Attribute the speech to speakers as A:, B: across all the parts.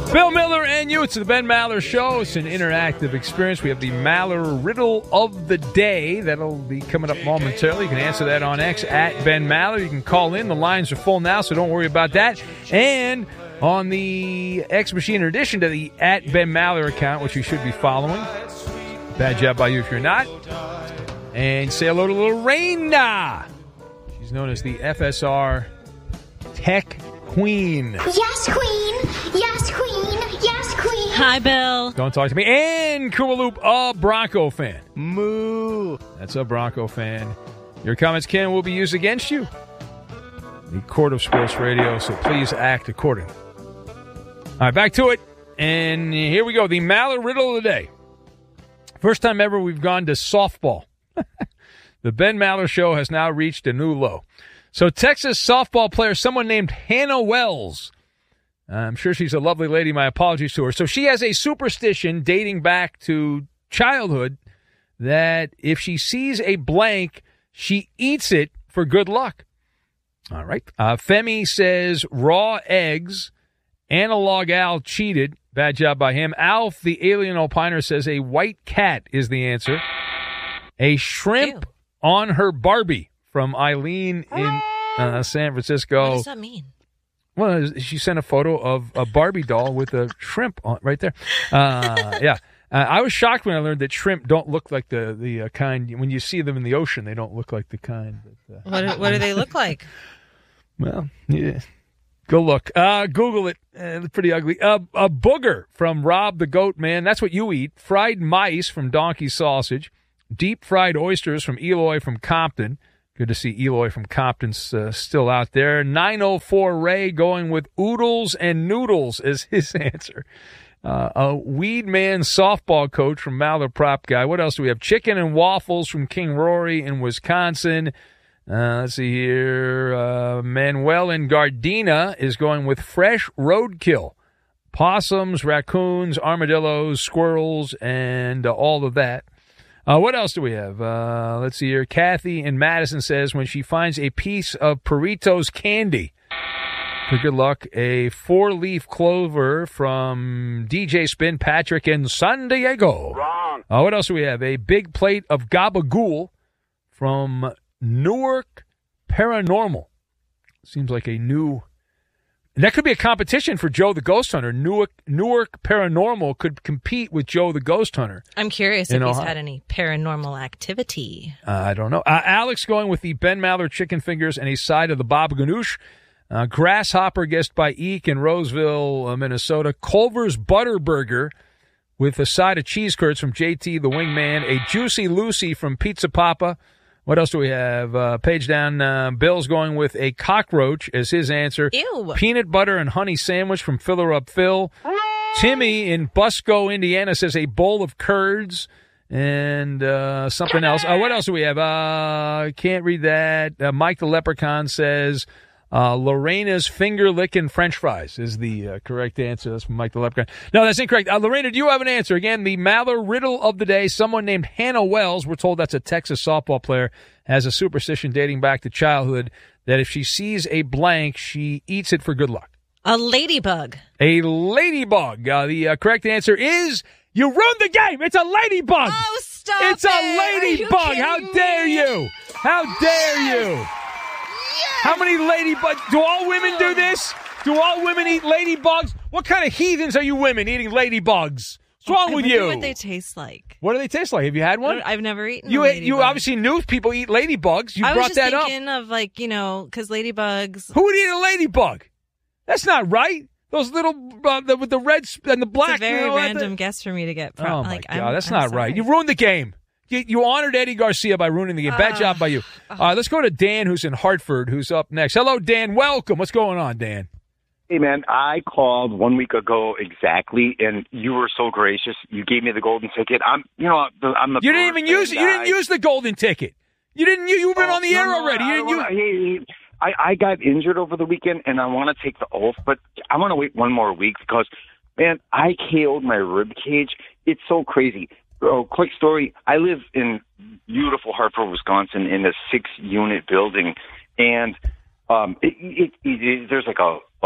A: Bill Miller and you. It's the Ben Maller Show. It's an interactive experience. We have the Maller Riddle of the Day. That'll be coming up momentarily. You can answer that on X at Ben Maller. You can call in. The lines are full now, so don't worry about that. And on the X machine, in addition to the at Ben Maller account, which you should be following. Bad job by you if you're not. And say hello to Lorena. She's known as the FSR Tech Queen.
B: Yes, Queen. Yes, Queen. Yes, Queen.
C: Hi, Bill.
A: Don't talk to me. And Koualoop, a Bronco fan.
D: Moo.
A: That's a Bronco fan. Your comments can will be used against you. The Court of Sports Radio, so please act accordingly. All right, back to it. And here we go. The Maller Riddle of the Day. First time ever we've gone to softball. The Ben Maller Show has now reached a new low. So Texas softball player, someone named Hannah Wells. I'm sure she's a lovely lady. My apologies to her. So she has a superstition dating back to childhood that if she sees a blank, she eats it for good luck. All right. Femi says raw eggs. Analog Al cheated. Bad job by him. Alf, the alien opiner, says a white cat is the answer. A shrimp on her Barbie from Eileen in San Francisco.
C: What does that mean?
A: Well, she sent a photo of a Barbie doll with a shrimp on right there. Yeah. I was shocked when I learned that shrimp don't look like the kind. When you see them in the ocean, they don't look like the kind. That,
C: What do they look like?
A: Well, yeah. Go look. Google it. It's pretty ugly. A booger from Rob the Goat Man. That's what you eat. Fried mice from Donkey Sausage. Deep fried oysters from Eloy from Compton. Good to see Eloy from Compton's still out there. 904 Ray going with oodles and noodles as his answer. A Weed Man softball coach from Maller Prop Guy. What else do we have? Chicken and waffles from King Rory in Wisconsin. Let's see here. Manuel in Gardena is going with fresh roadkill. Possums, raccoons, armadillos, squirrels, and all of that. What else do we have? Let's see here. Kathy in Madison says when she finds a piece of Puritos candy, for good luck, a 4-leaf clover from DJ Spin, Patrick in San Diego.
E: Wrong.
A: What else do we have? A big plate of gabagool from Newark Paranormal. Seems like a new... That could be a competition for Joe the Ghost Hunter. Newark Paranormal could compete with Joe the Ghost Hunter.
C: I'm curious if he's had any paranormal activity.
A: I don't know. Alex going with the Ben Maller chicken fingers and a side of the Baba Ganoush. Grasshopper guessed by Eek in Roseville, Minnesota. Culver's Butter Burger with a side of cheese curds from JT the Wingman. A Juicy Lucy from Pizza Papa. What else do we have? Page down, Bill's going with a cockroach as his answer.
C: Ew.
A: Peanut butter and honey sandwich from Filler Up Phil. Timmy in Busco, Indiana says a bowl of curds and something else. What else do we have? Can't read that. Mike the Leprechaun says Lorena's finger-licking French fries is the correct answer. That's from Mike the Leprechaun. No, that's incorrect. Lorena, do you have an answer? Again, the Maller Riddle of the Day. Someone named Hannah Wells, we're told that's a Texas softball player, has a superstition dating back to childhood that if she sees a blank, she eats it for good luck.
C: A ladybug.
A: A ladybug. The correct answer is you ruined the game. It's a ladybug.
C: Oh, stop
A: It's a ladybug. How dare you? How dare you? How many ladybugs? Do all women do this? Do all women eat ladybugs? What kind of heathens are you women eating ladybugs? What's wrong with you?
C: What they taste like.
A: What do they taste like? Have you had one?
C: I've never eaten
A: You
C: a ladybug.
A: You obviously knew people eat ladybugs. You brought that up.
C: I was just thinking of, like, you know, because ladybugs.
A: Who would eat a ladybug? That's not right. Those little, with the red and the black.
C: It's a very random guess for me to get.
A: Oh, my
C: like,
A: God. That's
C: I'm
A: not
C: sorry.
A: right. You ruined the game. You honored Eddie Garcia by ruining the game. Bad job by you. Let's go to Dan, who's in Hartford, who's up next. Hello, Dan. Welcome. What's going on, Dan?
E: Hey, man, I called 1 week ago exactly, and you were so gracious. You gave me the golden ticket. I'm the.
A: You didn't even use it. You didn't use the golden ticket. You didn't. You've been on the air already.
E: I got injured over the weekend, and I want to take the oath, but I want to wait one more week because, man, I KO'd my rib cage. It's so crazy. Quick story. I live in beautiful Hartford, Wisconsin, in a 6-unit building, and there's like a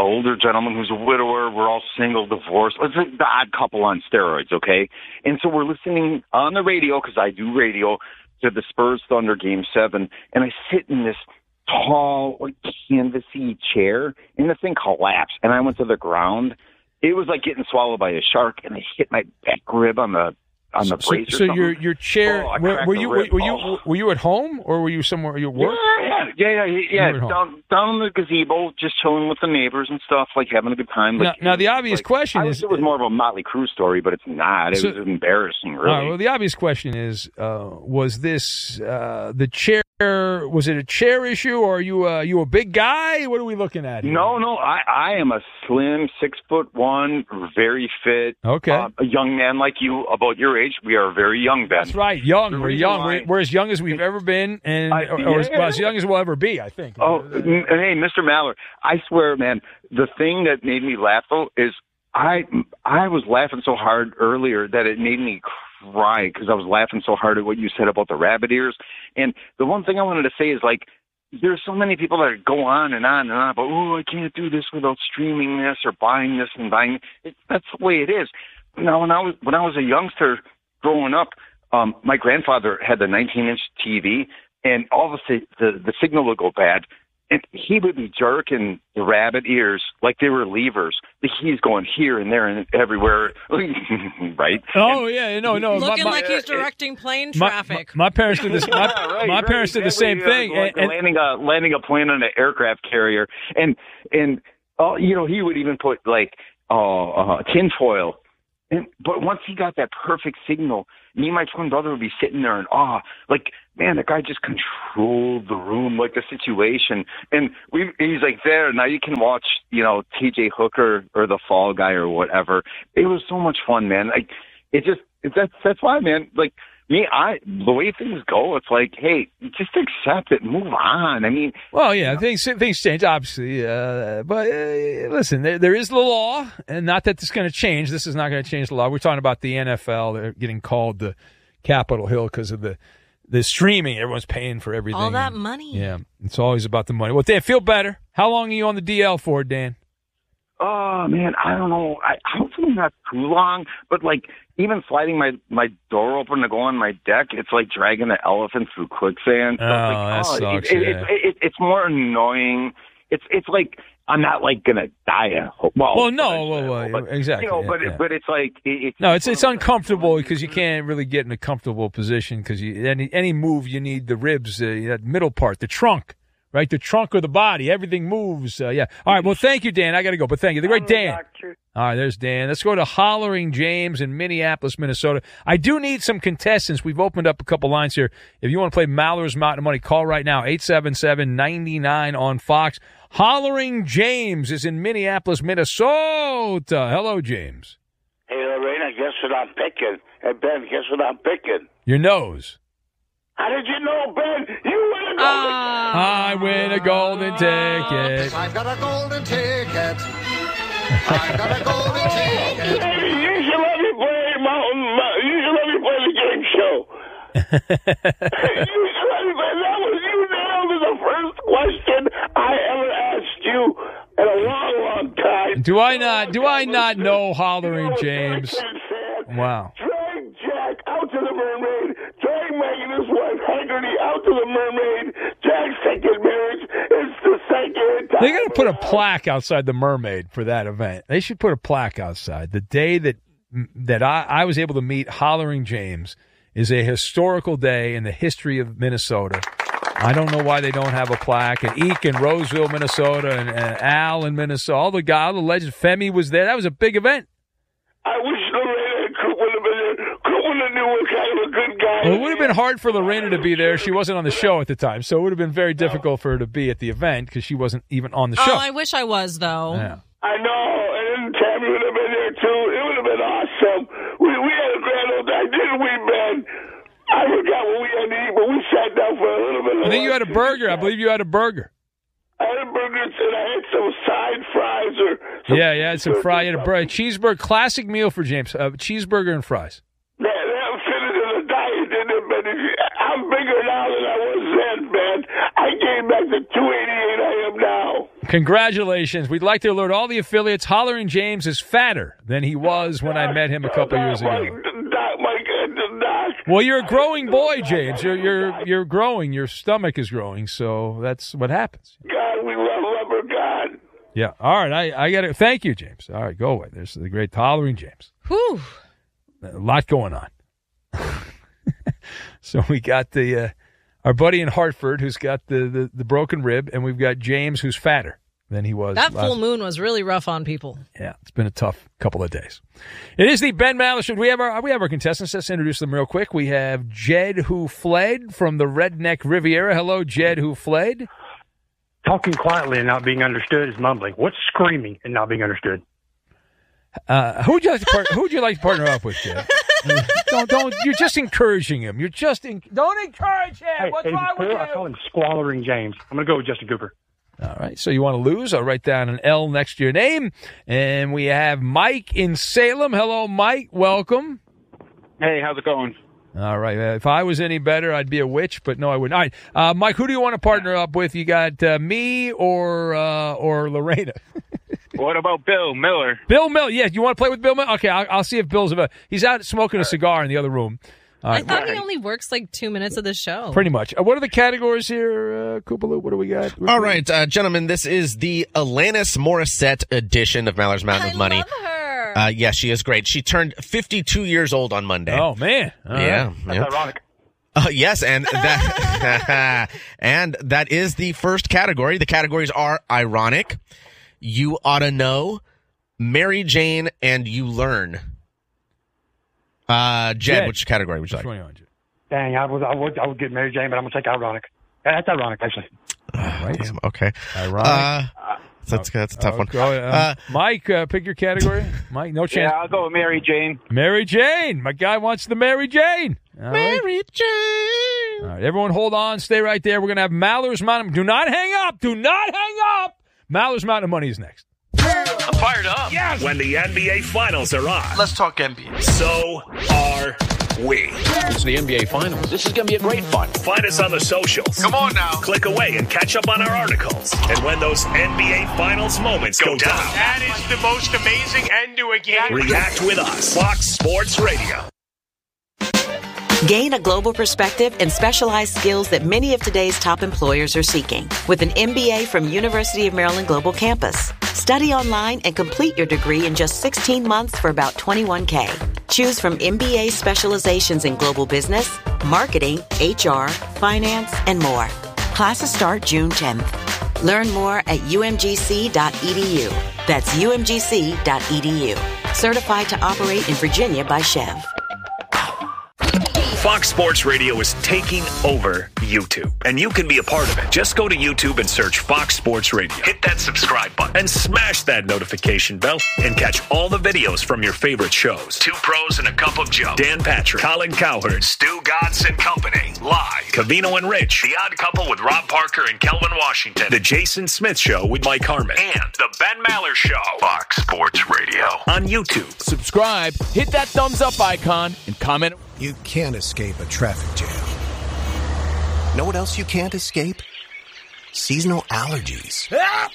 E: older gentleman who's a widower. We're all single, divorced. It's like the Odd Couple on steroids, okay? And so we're listening on the radio, because I do radio, to the Spurs Thunder Game 7, and I sit in this tall, like, canvasy chair, and the thing collapsed, and I went to the ground. It was like getting swallowed by a shark, and I hit my back rib on the brace.
A: So your chair.
E: Oh,
A: were you at home, or were you somewhere? You at work?
E: Yeah. Down in the gazebo, just chilling with the neighbors and stuff, like having a good time. Like,
A: now the obvious question
E: I
A: is,
E: wish it was more of a Motley Crue story, but it's not. It was embarrassing, really.
A: Well, the obvious question is, was this the chair? Was it a chair issue, or are you a big guy? What are we looking at here?
E: No. I am a slim, 6'1", very fit.
A: Okay.
E: A young man like you, about your age. We are very young, Ben.
A: That's right, young. We're young. We're as young as we've ever been, and as young as we'll ever be, I think.
E: Oh, hey, Mr. Maller, I swear, man, the thing that made me laugh, though, is I was laughing so hard earlier that it made me cry, because I was laughing so hard at what you said about the rabbit ears. And the one thing I wanted to say is, like, there's so many people that go on and on and on about, oh, I can't do this without streaming this or buying this and buying it. That's the way it is. Now, when I was a youngster growing up, my grandfather had the 19-inch TV, and all of a sudden the signal would go bad, and he would be jerking the rabbit ears like they were levers. He's going here and there and everywhere, right?
A: Oh, yeah, no.
C: Looking like he's directing plane traffic.
A: My parents did this. My parents did the same thing.
E: Like landing a plane on an aircraft carrier, and he would even put like tinfoil. But once he got that perfect signal, me and my twin brother would be sitting there in awe. Like, man, the guy just controlled the room, like the situation. And he's like, there, now you can watch, TJ Hooker or The Fall Guy or whatever. It was so much fun, man. Like, that's why, man. Like, the way things go, it's like, hey, just accept it, move on. I mean,
A: well, yeah, things change, obviously. But listen, there is the law, and not that this is going to change. This is not going to change the law. We're talking about the NFL. They're getting called to Capitol Hill because of the streaming. Everyone's paying for everything.
C: All that money.
A: Yeah, it's always about the money. Well, Dan, feel better. How long are you on the DL for, Dan?
E: Oh, man, I don't know. Hopefully not too long, but, like, even sliding my door open to go on my deck, it's like dragging the elephant through quicksand. So
A: that sucks.
E: It's more annoying. It's like I'm not, like, going to die.
A: Exactly.
E: But it's like...
A: It's uncomfortable because you can't really get in a comfortable position because any move, you need the ribs, that middle part, the trunk. Right, the trunk of the body, everything moves. Yeah. All right. Well, thank you, Dan. I got to go, but thank you. The great Dan.
D: Doctor.
A: All right, there's Dan. Let's go to Hollering James in Minneapolis, Minnesota. I do need some contestants. We've opened up a couple lines here. If you want to play Maller's Mountain of Money, call right now, 877-99 on Fox. Hollering James is in Minneapolis, Minnesota. Hello, James.
D: Hey, Lorena, guess what I'm picking? Hey, Ben, guess what I'm picking?
A: Your nose.
D: How did you know, Ben? You win a golden ticket.
A: I win a golden ticket.
F: I've got a golden ticket. I've got a golden ticket.
D: Hey, you should let me play You should let me play the game show. You should let me play. You nailed the first question I ever asked you in a long, long time.
A: Do I not know Hollering James? Wow.
D: Drag Jack out to the mermaid. Drag Megan, his wife Haggerty, out to the mermaid. Jack's second marriage. It's the second time.
A: They got to put a plaque outside the Mermaid for that event. They should put a plaque outside. The day that I was able to meet Hollering James is a historical day in the history of Minnesota. I don't know why they don't have a plaque. And Eek in Roseville, Minnesota, and Al in Minnesota. All the legends. Femi was there. That was a big event.
D: I wish Lorena and Coop would have been there. Coop would have knew what kind of a good guy.
A: Well, it would have been hard for Lorena to be there. She wasn't on the show at the time, so it would have been very difficult for her to be at the event because she wasn't even on the show.
C: Oh, I wish I was, though.
A: Yeah.
D: I know, and then Tammy would have been there, too. It would have been awesome. We had a grand old time, didn't we, Ben? I forgot what we had to eat, but we sat down for a little bit.
A: I think you had a burger. I believe you had a burger.
D: I had a burger, and I had some side fries.
A: Yeah, you had some fries. You had a cheeseburger. Classic meal for James. Cheeseburger and fries.
D: That fit into the diet, didn't it, Ben? I'm bigger now than I was then, Ben. I came back to 288 I am now.
A: Congratulations. We'd like to alert all the affiliates Hollering James is fatter than he was when I met him a couple years ago.
D: Doc.
A: Well, you're a growing boy, James. You're growing. Your stomach is growing, so that's what happens.
D: God, we love Rubber God.
A: Yeah. All right. I got it. Thank you, James. All right, go away. There's the great Hollering James.
C: Whew.
A: A lot going on. So we got our buddy in Hartford who's got the broken rib, and we've got James who's fatter than he was.
C: That full moon was really rough on people.
A: Yeah, it's been a tough couple of days. It is the Ben Maller Show. We have our contestants. Let's introduce them real quick. We have Jed Who Fled from the Redneck Riviera. Hello, Jed Who Fled.
G: Talking quietly and not being understood is mumbling. What's screaming and not being understood?
A: Who would you like to partner up with, Jed? Don't. You're just encouraging him. You're just don't encourage him.
G: Hey,
A: What's wrong with you?
G: I call him Squallering James. I'm going to go with Justin Cooper.
A: All right. So you want to lose? I'll write down an L next to your name. And we have Mike in Salem. Hello, Mike. Welcome.
H: Hey, how's it going?
A: All right. If I was any better, I'd be a witch, but no, I wouldn't. All right. Mike, who do you want to partner up with? You got me or Lorena?
H: What about Bill Miller?
A: Bill Miller. Yeah, you want to play with Bill Miller? Okay, I'll see if Bill's available. He's out smoking a cigar in the other room.
C: I thought he only works like 2 minutes of the show.
A: Pretty much. What are the categories here, Koopaloo? What do we got?
I: All right, gentlemen, this is the Alanis Morissette edition of Maller's Mountain of Money.
C: I love her.
I: Yeah, she is great. She turned 52 years old on Monday.
A: Oh, man. All
I: yeah.
A: right.
G: That's ironic.
I: Yes, and that and that is the first category. The categories are ironic, you oughta know, Mary Jane, and you learn. Jed, which category would you like?
G: Dang, I would get Mary Jane, but I'm going to take ironic. That's ironic, actually.
A: Right.
I: Damn, okay.
A: Ironic.
I: That's a tough one.
A: Mike, pick your category. Mike, no chance.
H: Yeah, I'll go with Mary Jane.
A: Mary Jane. My guy wants the Mary Jane. All
I: Mary
A: right.
I: Jane.
A: All right, everyone hold on. Stay right there. We're going to have Maller's Mountain. Do not hang up. Do not hang up. Maller's Mountain of Money is next.
J: I'm fired up.
A: Yes.
J: When the NBA Finals are on.
F: Let's talk NBA.
J: So are we.
F: It's the NBA Finals. This is going to be a great fun.
J: Find us on the socials.
F: Come on now.
J: Click away and catch up on our articles. And when those NBA Finals moments go down.
K: That is the most amazing end to a game.
J: React with us. Fox Sports Radio.
L: Gain a global perspective and specialized skills that many of today's top employers are seeking with an MBA from University of Maryland Global Campus. Study online and complete your degree in just 16 months for about $21K. Choose from MBA specializations in global business, marketing, HR, finance, and more. Classes start June 10th. Learn more at umgc.edu. That's umgc.edu. Certified to operate in Virginia by Chev.
J: Fox Sports Radio is taking over YouTube, and you can be a part of it. Just go to YouTube and search Fox Sports Radio. Hit that subscribe button and smash that notification bell and catch all the videos from your favorite shows. Two Pros and a Cup of Joe. Dan Patrick, Colin Cowherd, Stu Godson Company. Live. Cavino and Rich. The Odd Couple with Rob Parker and Kelvin Washington. The Jason Smith Show with Mike Harmon. And The Ben Maller Show. Fox Sports Radio. On YouTube.
M: Subscribe, hit that thumbs up icon, and comment.
N: You can't escape a traffic jam. Know what else you can't escape? Seasonal allergies.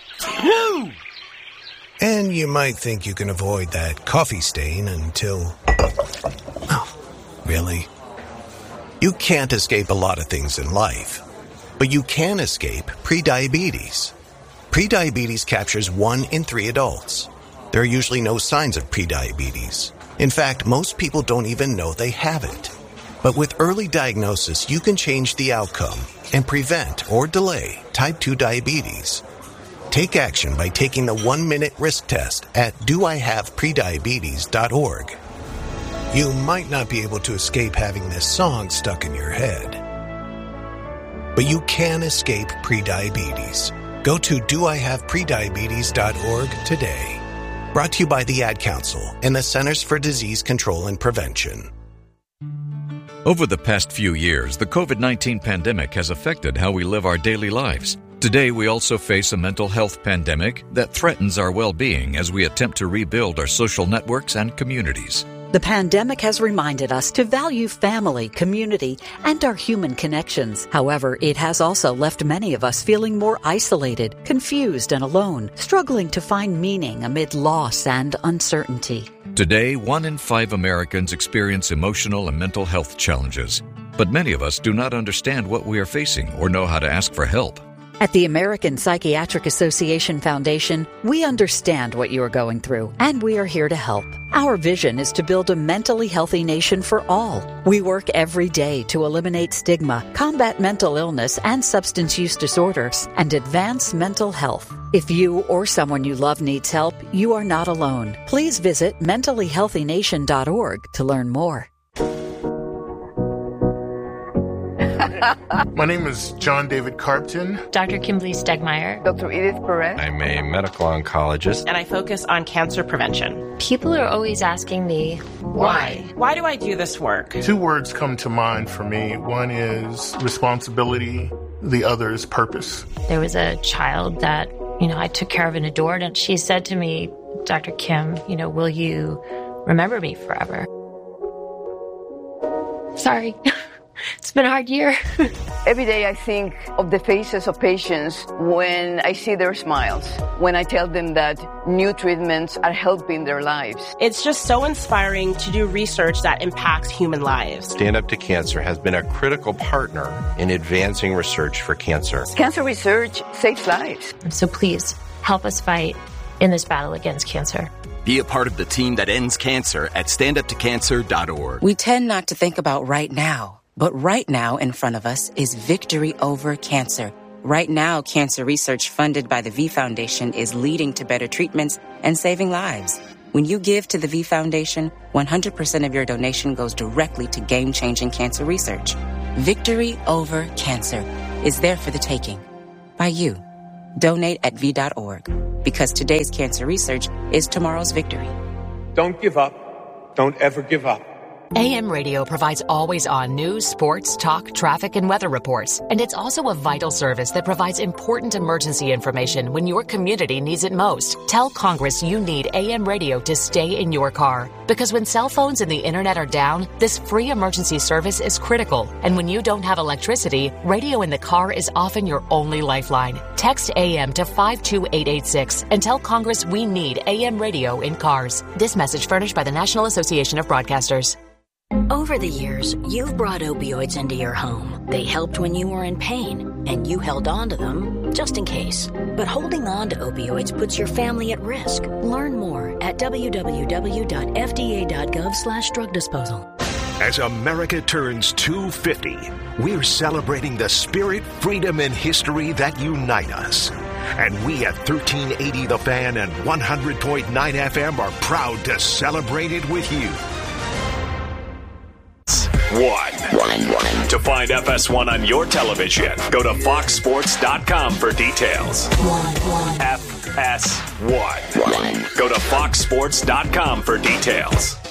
N: And you might think you can avoid that coffee stain until... Oh, really? You can't escape a lot of things in life, but you can escape prediabetes. Prediabetes captures 1 in 3 adults. There are usually no signs of prediabetes. In fact, most people don't even know they have it. But with early diagnosis, you can change the outcome and prevent or delay type 2 diabetes. Take action by taking the 1-minute risk test at doihaveprediabetes.org. You might not be able to escape having this song stuck in your head, but you can escape prediabetes. Go to doihaveprediabetes.org today. Brought to you by the Ad Council and the Centers for Disease Control and Prevention.
O: Over the past few years, the COVID-19 pandemic has affected how we live our daily lives. Today, we also face a mental health pandemic that threatens our well-being as we attempt to rebuild our social networks and communities.
P: The pandemic has reminded us to value family, community, and our human connections. However, it has also left many of us feeling more isolated, confused, and alone, struggling to find meaning amid loss and uncertainty.
O: Today, 1 in 5 Americans experience emotional and mental health challenges. But many of us do not understand what we are facing or know how to ask for help.
P: At the American Psychiatric Association Foundation, we understand what you are going through, and we are here to help. Our vision is to build a mentally healthy nation for all. We work every day to eliminate stigma, combat mental illness and substance use disorders, and advance mental health. If you or someone you love needs help, you are not alone. Please visit mentallyhealthynation.org to learn more.
Q: My name is John David Carpton.
R: Dr. Kimberly Stegmeyer.
S: Dr. Edith Perez.
T: I'm a medical oncologist.
U: And I focus on cancer prevention.
R: People are always asking me, why?
U: Why do I do this work?
Q: 2 words come to mind for me. One is responsibility. The other is purpose.
R: There was a child that, I took care of and adored, and she said to me, Dr. Kim, will you remember me forever? Sorry. It's been a hard year.
S: Every day I think of the faces of patients when I see their smiles, when I tell them that new treatments are helping their lives.
U: It's just so inspiring to do research that impacts human lives.
T: Stand Up to Cancer has been a critical partner in advancing research for cancer.
S: Cancer research saves lives.
R: So please help us fight in this battle against cancer.
V: Be a part of the team that ends cancer at standuptocancer.org.
W: We tend not to think about right now. But right now in front of us is victory over cancer. Right now, cancer research funded by the V Foundation is leading to better treatments and saving lives. When you give to the V Foundation, 100% of your donation goes directly to game-changing cancer research. Victory over cancer is there for the taking. By you. Donate at V.org. Because today's cancer research is tomorrow's victory.
K: Don't give up. Don't ever give up.
X: AM radio provides always-on news, sports, talk, traffic, and weather reports. And it's also a vital service that provides important emergency information when your community needs it most. Tell Congress you need AM radio to stay in your car. Because when cell phones and the internet are down, this free emergency service is critical. And when you don't have electricity, radio in the car is often your only lifeline. Text AM to 52886 and tell Congress we need AM radio in cars. This message furnished by the National Association of Broadcasters.
Y: Over the years, you've brought opioids into your home. They helped when you were in pain, and you held on to them just in case. But holding on to opioids puts your family at risk. Learn more at www.fda.gov/drug disposal.
J: As America turns 250, we're celebrating the spirit, freedom, and history that unite us. And we at 1380 The Fan and 100.9 FM are proud to celebrate it with you. One. To find FS1 on your television, go to foxsports.com for details. FS1. Go to foxsports.com for details.